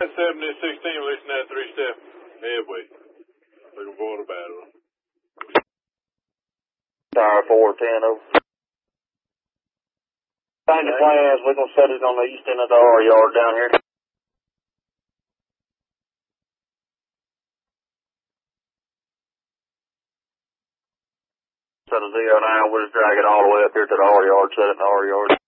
70-16, listen to that three-step headway. Looking for the battle. Tower 410. Change of plans. We're going to set it on the east end of the R yard down here. Set a 09. We'll just drag it all the way up here to the R yard. Set it in the R yard.